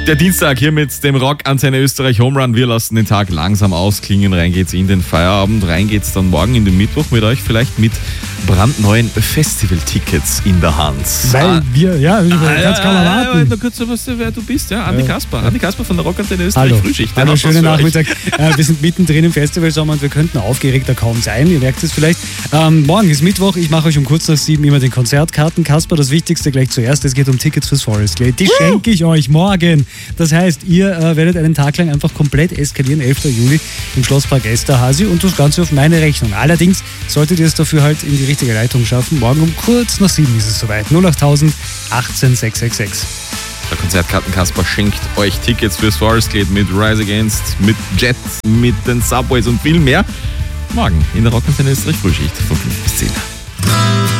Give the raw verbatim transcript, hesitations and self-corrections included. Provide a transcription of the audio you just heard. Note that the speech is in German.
Der Dienstag hier mit dem Rock-Antenne Österreich Home Run. Wir lassen den Tag langsam ausklingen. Rein geht's in den Feierabend. Rein geht's dann morgen in den Mittwoch mit euch. Vielleicht mit brandneuen Festival-Tickets in der Hand. Weil ah, wir, ja, ich ah, kann es kaum erwarten. Da kurz, was, wer du bist, ja? Andi ja. Kasper. Andi Kasper von der Rock-Antenne Österreich Hallo. Frühschicht. Hallo, schönen Nachmittag. Äh, wir sind mittendrin im Festivalsommer und wir könnten aufgeregter kaum sein. Ihr merkt es vielleicht. Ähm, morgen ist Mittwoch. Ich mache euch um kurz nach sieben immer den Konzertkarten. Kasper, das Wichtigste gleich zuerst. Es geht um Tickets fürs Forest Glade. Die schenke ich euch morgen. Das heißt, ihr äh, werdet einen Tag lang einfach komplett eskalieren. elfter Juli im Schlosspark Esterhazy und das Ganze auf meine Rechnung. Allerdings solltet ihr es dafür halt in die richtige Leitung schaffen. Morgen um kurz nach sieben ist es soweit. null acht null null achtzehn sechs sechs sechs. Der Konzertkartenkasper schenkt euch Tickets fürs Forest Glade mit Rise Against, mit Jet, mit den Subways und viel mehr. Morgen in der Rock-Antenne Österreich Frühschicht von fünf bis zehn.